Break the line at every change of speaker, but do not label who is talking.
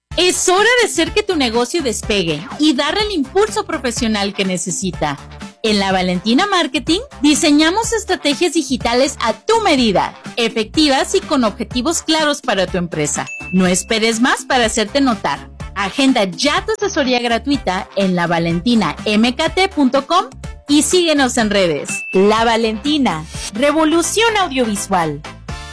Es hora de hacer que tu negocio despegue y darle el impulso profesional que necesita. En La Valentina Marketing diseñamos estrategias digitales a tu medida, efectivas y con objetivos claros para tu empresa. No esperes más para hacerte notar. Agenda ya tu asesoría gratuita en lavalentinamkt.com y síguenos en redes. La Valentina, revolución audiovisual.